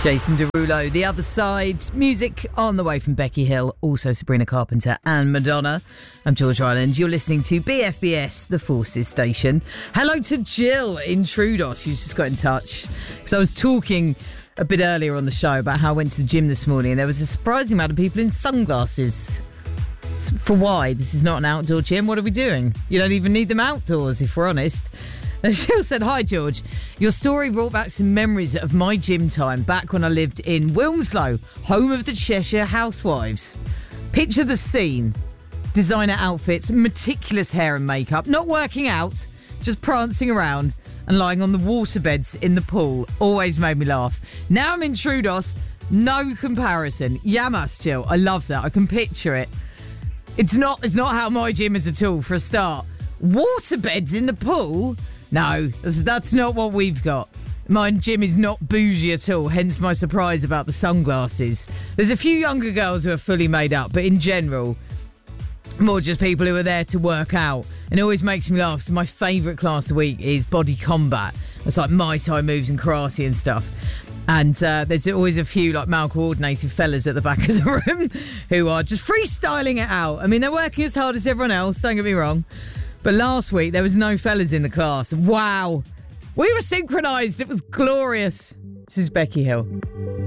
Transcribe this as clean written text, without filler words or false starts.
Jason Derulo, The Other Side. Music on the way from Becky Hill, also Sabrina Carpenter and Madonna. I'm George Ryland. You're listening to BFBS, the Forces Station. Hello to Jill in Troodos, who's just got in touch. Because I was talking a bit earlier on the show about how I went to the gym this morning and there was a surprising amount of people in sunglasses. For why? This is not an outdoor gym. What are we doing? You don't even need them outdoors, if we're honest. And Jill said, "Hi George, your story brought back some memories of my gym time back when I lived in Wilmslow, home of the Cheshire Housewives. Picture the scene. Designer outfits, meticulous hair and makeup, not working out, just prancing around and lying on the waterbeds in the pool. Always made me laugh. Now I'm in Troodos, no comparison. Yamas, Jill, I love that. I can picture it. It's not how my gym is at all, for a start. Waterbeds in the pool? No, that's not what we've got. My gym is not bougie at all, hence my surprise about the sunglasses. There's a few younger girls who are fully made up, but in general, more just people who are there to work out. And it always makes me laugh. So my favourite class of the week is body combat. It's like Muay Thai moves and karate and stuff. And there's always a few like mal-coordinated fellas at the back of the room who are just freestyling it out. I mean, they're working as hard as everyone else, don't get me wrong. But last week, there was no fellas in the class. Wow. We were synchronised. It was glorious. This is Becky Hill.